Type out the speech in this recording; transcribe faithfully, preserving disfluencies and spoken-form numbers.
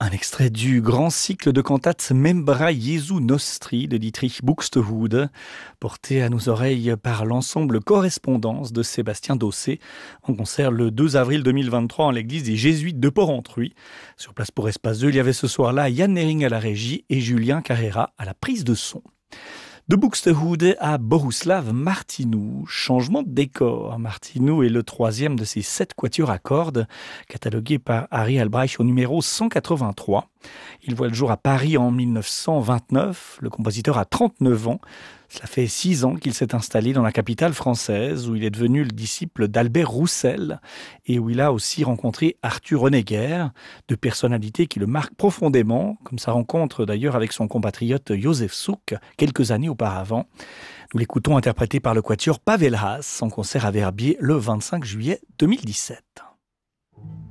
Un extrait du grand cycle de cantates Membra Jesu Nostri de Dietrich Buxtehude, porté à nos oreilles par l'ensemble Correspondance de Sébastien Dossé, en concert le deux avril deux mille vingt-trois en l'église des Jésuites de Porrentruy. Sur place pour Espace deux, il y avait ce soir-là Yann Nering à la régie et Julien Carrera à la prise de son. De Buxtehude à Bohuslav Martinou, changement de décor. Martinou est le troisième de ces sept quatuors à cordes, catalogués par Harry Albrecht au numéro cent quatre-vingt-trois. Il voit le jour à Paris en mille neuf cent vingt-neuf. Le compositeur a trente-neuf ans. Cela fait six ans qu'il s'est installé dans la capitale française, où il est devenu le disciple d'Albert Roussel et où il a aussi rencontré Arthur Honegger, deux personnalités qui le marquent profondément, comme sa rencontre d'ailleurs avec son compatriote Josef Suk quelques années auparavant. Nous l'écoutons interprété par le quatuor Pavelhas en concert à Verbier le vingt-cinq juillet deux mille dix-sept.